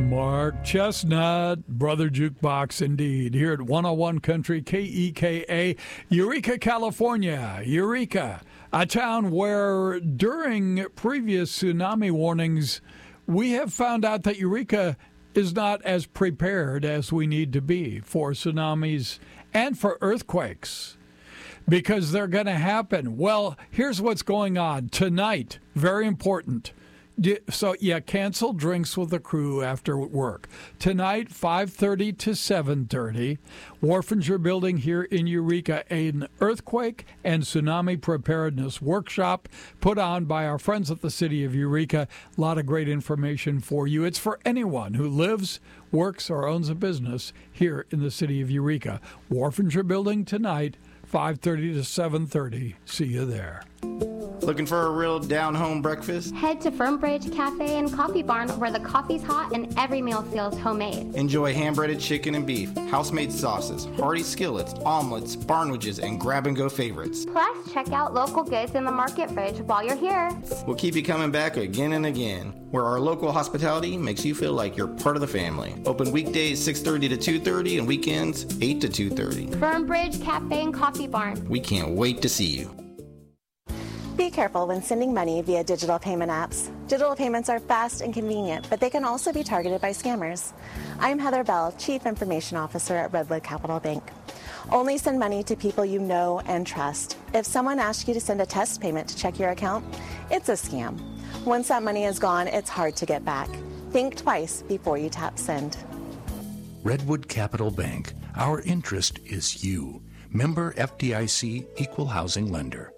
Mark Chestnut, Brother Jukebox indeed, here at 101 Country KEKA, Eureka, California. Eureka, a town where during previous tsunami warnings, we have found out that Eureka is not as prepared as we need to be for tsunamis and for earthquakes, because they're going to happen. Well, here's what's going on tonight. Very important. So, cancel drinks with the crew after work. Tonight, 5:30 to 7:30, Warfinger Building here in Eureka, an earthquake and tsunami preparedness workshop put on by our friends at the City of Eureka. A lot of great information for you. It's for anyone who lives, works, or owns a business here in the City of Eureka. Warfinger Building tonight, 5:30 to 7:30. See you there. Looking for a real down-home breakfast? Head to Fernbridge Cafe and Coffee Barn, where the coffee's hot and every meal feels homemade. Enjoy hand-breaded chicken and beef, house-made sauces, hearty skillets, omelets, barnwages, and grab-and-go favorites. Plus, check out local goods in the market fridge while you're here. We'll keep you coming back again and again, where our local hospitality makes you feel like you're part of the family. Open weekdays 6:30 to 2:30 and weekends 8 to 2:30. Fernbridge Cafe and Coffee Barn. We can't wait to see you. Be careful when sending money via digital payment apps. Digital payments are fast and convenient, but they can also be targeted by scammers. I'm Heather Bell, Chief Information Officer at Redwood Capital Bank. Only send money to people you know and trust. If someone asks you to send a test payment to check your account, it's a scam. Once that money is gone, it's hard to get back. Think twice before you tap send. Redwood Capital Bank. Our interest is you. Member FDIC, Equal Housing Lender.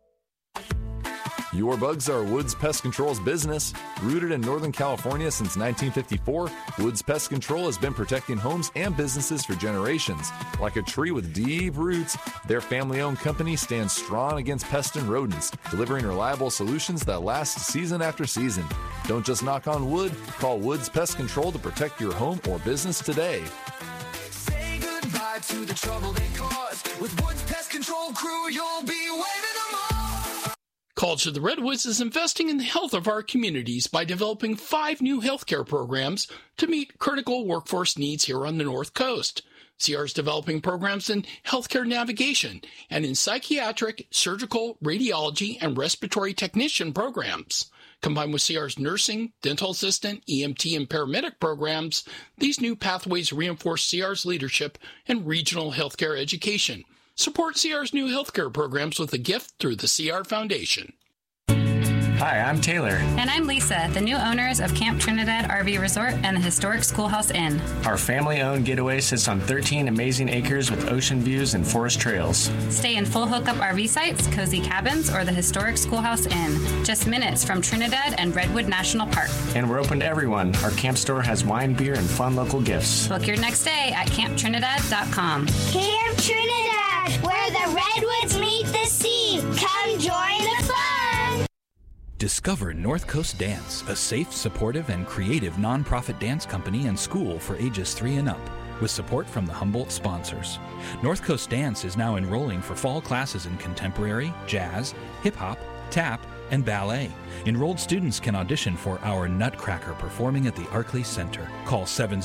Your bugs are Woods Pest Control's business. Rooted in Northern California since 1954, Woods Pest Control has been protecting homes and businesses for generations. Like a tree with deep roots, their family-owned company stands strong against pests and rodents, delivering reliable solutions that last season after season. Don't just knock on wood, call Woods Pest Control to protect your home or business today. Say goodbye to the trouble they caused. With Woods Pest Control crew, you'll be waving them off. College of the Redwoods is investing in the health of our communities by developing 5 new healthcare programs to meet critical workforce needs here on the North Coast. CR is developing programs in healthcare navigation and in psychiatric, surgical, radiology, and respiratory technician programs. Combined with CR's nursing, dental assistant, EMT, and paramedic programs, these new pathways reinforce CR's leadership in regional healthcare education. Support CR's new healthcare programs with a gift through the CR Foundation. Hi, I'm Taylor. And I'm Lisa, the new owners of Camp Trinidad RV Resort and the historic Schoolhouse Inn. Our family-owned getaway sits on 13 amazing acres with ocean views and forest trails. Stay in full hookup RV sites, cozy cabins, or the historic Schoolhouse Inn, just minutes from Trinidad and Redwood National Park. And we're open to everyone. Our camp store has wine, beer, and fun local gifts. Book your next day at camptrinidad.com. Camp Trinidad, where the redwoods meet the sea. Come join the fun. Discover North Coast Dance, a safe, supportive, and creative nonprofit dance company and school for ages 3 and up, with support from the Humboldt sponsors. North Coast Dance is now enrolling for fall classes in contemporary, jazz, hip-hop, tap, and ballet. Enrolled students can audition for our Nutcracker performing at the Arkley Center. Call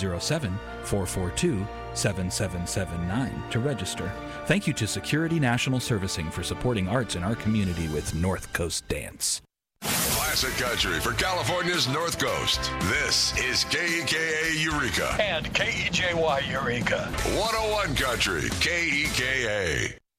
707-442-7779 to register. Thank you to Security National Servicing for supporting arts in our community with North Coast Dance. Classic country for California's North Coast. This is KEKA Eureka. And KEJY Eureka. 101 Country, KEKA.